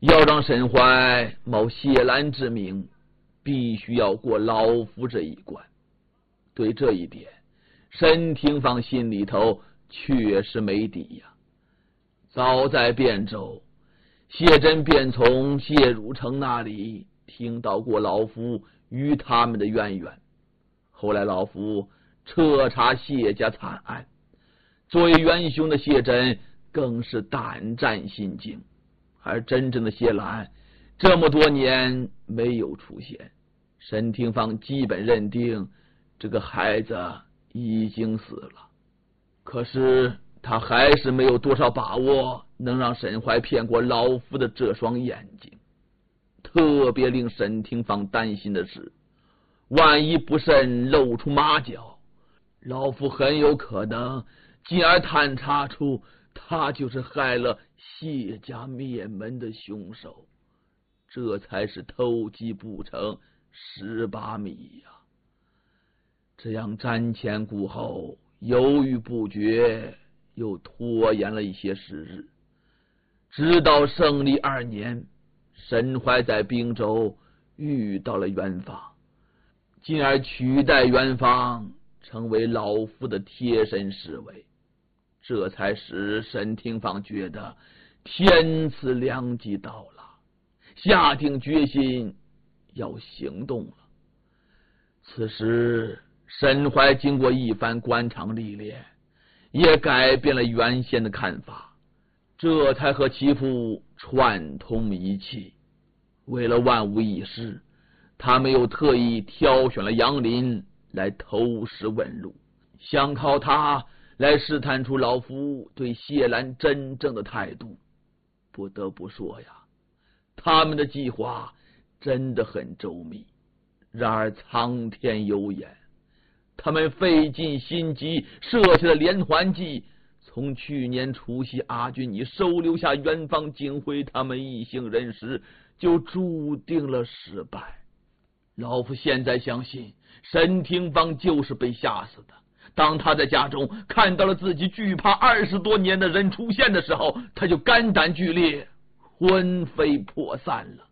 要让沈怀冒谢兰之名，必须要过老夫这一关。对这一点，沈廷芳心里头确实没底呀。早在汴州，谢珍便从谢汝成那里听到过老夫与他们的渊源。后来老夫彻查谢家惨案，作为元凶的谢珍更是胆战心惊，而真正的谢兰这么多年没有出现，沈廷芳基本认定这个孩子已经死了。可是他还是没有多少把握能让沈怀骗过老夫的这双眼睛。特别令沈廷芳担心的是，万一不慎露出马脚，老夫很有可能进而探查出他就是害了谢家灭门的凶手，这才是偷鸡不成蚀把米呀。这样瞻前顾后，犹豫不决，又拖延了一些时日，直到胜利2年，沈怀在滨州遇到了元芳，进而取代元芳成为老夫的贴身侍卫，这才使沈廷芳觉得天赐良机到了，下定决心要行动了。此时沈怀经过一番官场历练，也改变了原先的看法，这才和其父串通一气。为了万无一失，他们又特意挑选了杨林来投石问路，想靠他来试探出老夫对谢兰真正的态度。不得不说呀，他们的计划真的很周密。然而苍天有眼，他们费尽心机设下的连环计，从去年除夕阿军你收留下元芳、景辉他们一行人时，就注定了失败。老夫现在相信沈廷芳就是被吓死的。当他在家中看到了自己惧怕20多年的人出现的时候，他就肝胆俱裂，魂飞魄散了。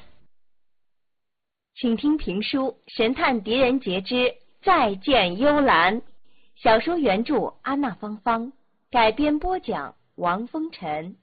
请听评书《神探狄仁杰之再见幽兰》，小说原著安娜芳芳，改编播讲王风尘。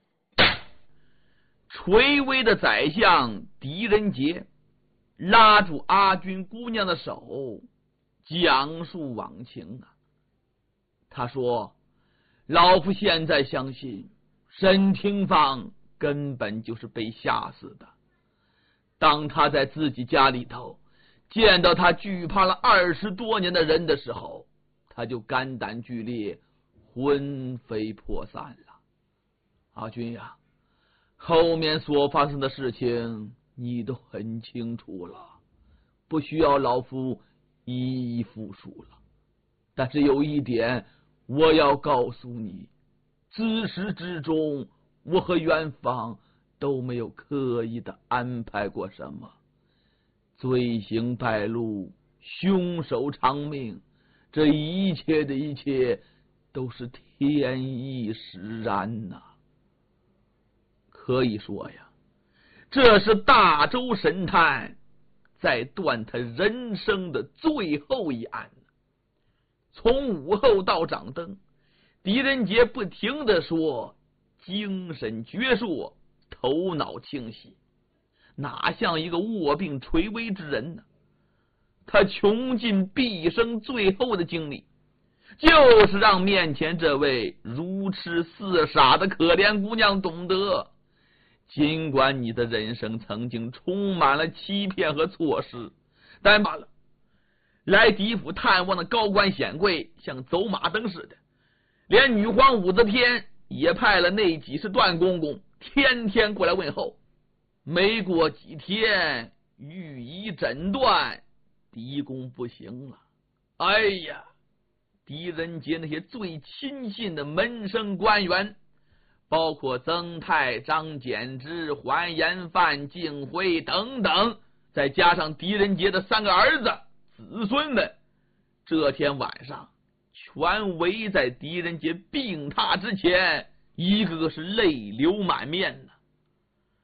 垂危的宰相狄仁杰拉住阿军姑娘的手，讲述往情啊。他说，老夫现在相信沈廷芳根本就是被吓死的。当他在自己家里头见到他惧怕了20多年的人的时候，他就肝胆俱裂，魂飞魄散了。阿军呀，后面所发生的事情你都很清楚了，不需要老夫一一复述了。但是有一点我要告诉你，自始至终我和元芳都没有刻意的安排过什么。罪行败露，凶手偿命，这一切的一切都是天意使然呐。可以说呀，这是大周神探在断他人生的最后一案。从午后到掌灯，狄仁杰不停地说精神矍铄，头脑清晰，哪像一个卧病垂危之人呢？他穷尽毕生最后的精力，就是让面前这位如痴似傻的可怜姑娘懂得，尽管你的人生曾经充满了欺骗和错失，但罢了，来狄府探望的高官显贵像走马灯似的，连女皇武则天也派了那几十段公公天天过来问候。没过几天，御医诊断狄公不行了。哎呀，狄仁杰那些最亲信的门生官员，包括曾泰、张柬之、桓延范、敬辉等等，再加上狄仁杰的3个儿子子孙们，这天晚上全围在狄仁杰病榻之前，一个个是泪流满面呢。